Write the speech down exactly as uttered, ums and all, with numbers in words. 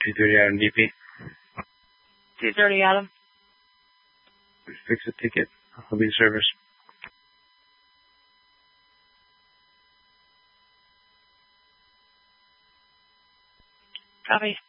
two thirty Adam D P. two thirty Adam. Fix a ticket. I'll be in service. Copy.